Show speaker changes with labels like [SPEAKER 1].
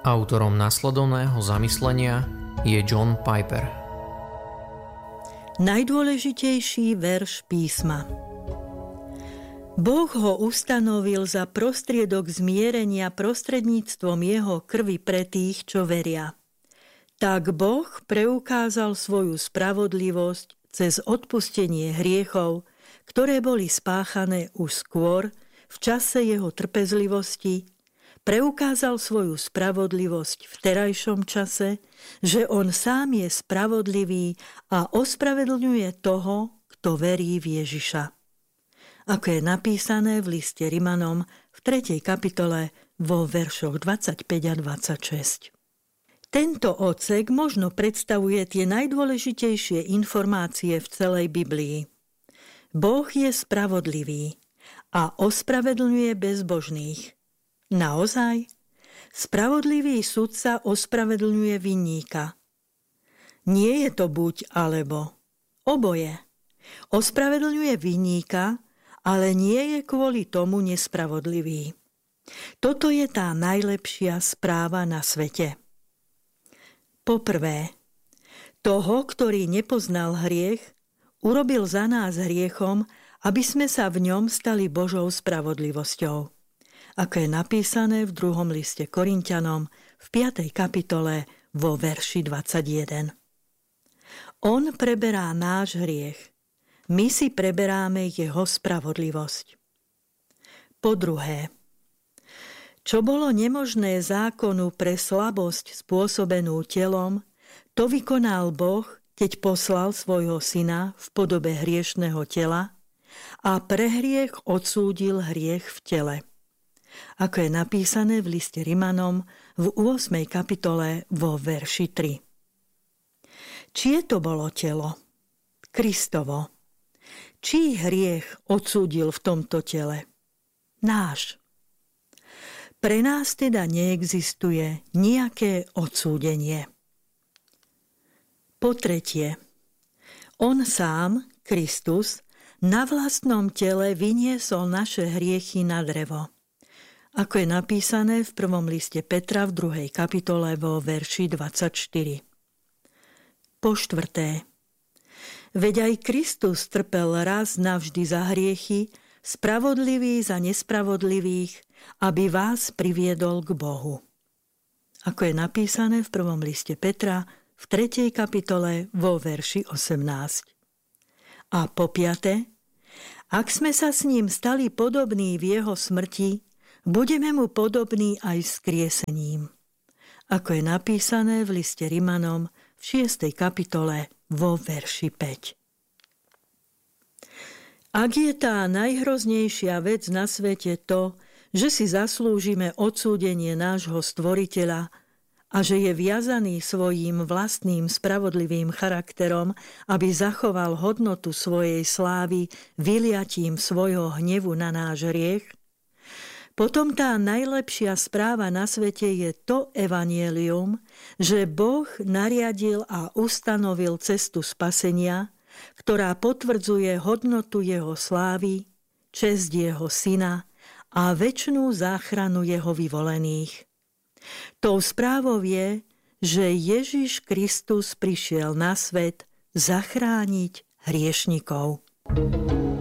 [SPEAKER 1] Autorom nasledovného zamyslenia je John Piper.
[SPEAKER 2] Najdôležitejší verš písma. Boh ho ustanovil za prostriedok zmierenia prostredníctvom jeho krvi pre tých, čo veria. Tak Boh preukázal svoju spravodlivosť cez odpustenie hriechov, ktoré boli spáchané už skôr v čase jeho trpezlivosti, preukázal svoju spravodlivosť v terajšom čase, že on sám je spravodlivý a ospravedlňuje toho, kto verí v Ježiša. Ako je napísané v liste Rimanom v 3. kapitole vo veršoch 25 a 26. Tento odsek možno predstavuje tie najdôležitejšie informácie v celej Biblii. Boh je spravodlivý a ospravedlňuje bezbožných. Naozaj? Spravodlivý sudca ospravedlňuje vinníka. Nie je to buď alebo. Oboje. Ospravedlňuje vinníka, ale nie je kvôli tomu nespravodlivý. Toto je tá najlepšia správa na svete. Poprvé, toho, ktorý nepoznal hriech, urobil za nás hriechom, aby sme sa v ňom stali Božou spravodlivosťou. Ako je napísané v 2. liste Korinťanom v 5. kapitole vo verši 21. On preberá náš hriech. My si preberáme jeho spravodlivosť. Po druhé, čo bolo nemožné zákonu pre slabosť spôsobenú telom, to vykonal Boh, keď poslal svojho syna v podobe hriešného tela a pre hriech odsúdil hriech v tele. Ako je napísané v liste Rimanom v 8. kapitole vo verši 3. Čie to bolo telo? Kristovo. Čí hriech odsúdil v tomto tele? Náš. Pre nás teda neexistuje nejaké odsúdenie. Po tretie, on sám, Kristus, na vlastnom tele vyniesol naše hriechy na drevo. Ako je napísané v 1. liste Petra v 2. kapitole vo verši 24. Po štvrté, veď aj Kristus trpel raz navždy za hriechy, spravodlivý za nespravodlivých, aby vás priviedol k Bohu. Ako je napísané v 1. liste Petra v 3. kapitole vo verši 18. A po piate, ak sme sa s ním stali podobní v jeho smrti, budeme mu podobní aj vzkriesením. Ako je napísané v liste Rimanom v 6. kapitole vo verši 5. Ak je tá najhroznejšia vec na svete to, že si zaslúžime odsúdenie nášho stvoriteľa a že je viazaný svojím vlastným spravodlivým charakterom, aby zachoval hodnotu svojej slávy vyliatím svojho hnevu na náš hriech, potom tá najlepšia správa na svete je to evanjelium, že Boh nariadil a ustanovil cestu spasenia, ktorá potvrdzuje hodnotu jeho slávy, česť jeho syna a večnú záchranu jeho vyvolených. Tou správou je, že Ježiš Kristus prišiel na svet zachrániť hriešnikov.